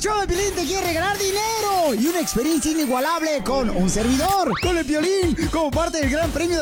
show de Piolín te quiere regalar dinero y una experiencia inigualable con un servidor, con el Piolín, como parte del Gran Premio